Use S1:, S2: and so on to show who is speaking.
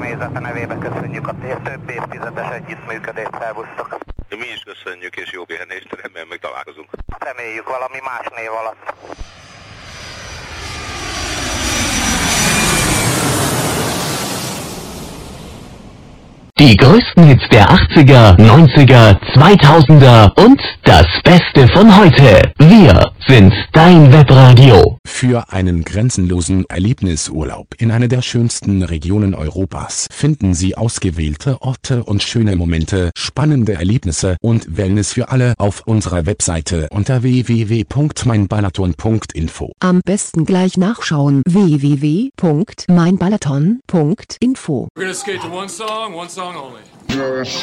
S1: személyzete nevében köszönjük a több évtizedes együttműködést, szervusztok.
S2: Mi is köszönjük, és jó pihenést, remélem meg találkozunk.
S1: Reméljük valami más név alatt.
S3: Die größten Hits der 80er, 90er, 2000er und das Beste von heute. Wir sind dein Webradio.
S4: Für einen grenzenlosen Erlebnisurlaub in einer der schönsten Regionen Europas finden Sie ausgewählte Orte und schöne Momente, spannende Erlebnisse und Wellness für alle auf unserer Webseite unter www.meinbalaton.info.
S5: Am besten gleich nachschauen: www.meinbalaton.info.
S6: We're gonna skate to one song only.